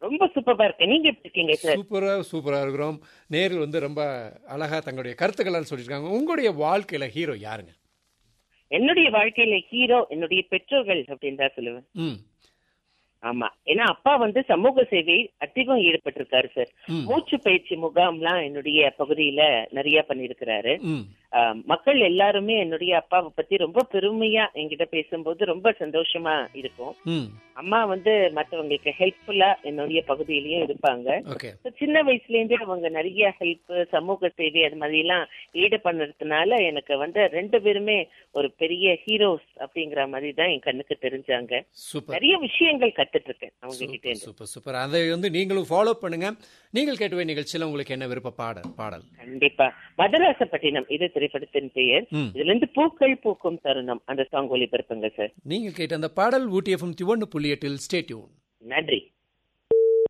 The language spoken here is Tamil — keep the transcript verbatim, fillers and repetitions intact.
ரொம்ப சூப்பரா இருக்கேன். நீங்க எப்படி இருக்கீங்க சார்? சூப்பரா சூப்பரா இருக்கிறோம். நேரில் வந்து ரொம்ப அழகா தங்களுடைய கருத்துக்கள் சொல்லியிருக்காங்க. உங்களுடைய வாழ்க்கையில ஹீரோ யாருங்க? என்னுடைய வாழ்க்கையில ஹீரோ என்னுடைய பெற்றோர்கள் அப்படின்னு தான் சொல்லுவேன். ம் ஆமா, ஏன்னா அப்பா வந்து சமூக சேவை அதிகம் ஈடுபட்டிருக்காரு சார். ம் மூச்சு பயிற்சி முகாம்லாம் என்னுடைய பகுதியில நிறைய பண்ணிருக்கிறாரு. ம் ஆஹ் மக்கள் எல்லாருமே என்னுடைய அப்பாவை பத்தி ரொம்ப பெருமையா என்கிட்ட பேசும்போது ரொம்ப சந்தோஷமா இருக்கும். ம் அம்மா வந்து மற்றவங்களுக்கு ஹெல்ப்ஃபுல்லா என்னுடைய பகுதியிலயும் இருப்பாங்க. ஓகே. So, சின்ன வயசுல இருந்தே அவங்க நிறைய ஹெல்ப், சமூக சேவை அது மாதிரி எல்லாம் ஈடுபடுறதுனால எனக்கு வந்து ரெண்டு பேருமே ஒரு பெரிய ஹீரோஸ் அப்படிங்கிற மாதிரி தான் என் கண்ணுக்கு தெரிஞ்சாங்க. சூப்பர் நிறைய விஷயங்கள் கத்துட்டு இருக்கேன் அவங்க கிட்ட சூப்பர் இருந்து. Super super. அதை வந்து நீங்களும் ஃபாலோ பண்ணுங்க. நீங்கள் கேட்டுவே நிகழ்ச்சியில் உங்களுக்கு என்ன விருப்ப பாடல் பாடல் கண்டிப்பா மதராசப்பட்டினம் இது திரைப்படத்தின் பெயர். ம் இதுல இருந்து பூக்கள் பூக்கும் தருணம் அந்த சாங் ஒளிபரப்புங்க சார். நீங்கள் கேட்ட அந்த பாடல் ஊட்டி எஃப்எம் ஒன்று புள்ளி எட்டில் ஸ்டே டியூன். நன்றி.